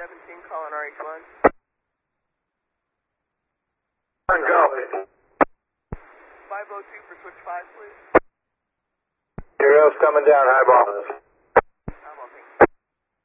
17 calling RH1. Go. 502 for switch 5, please. Heroes coming down, highball.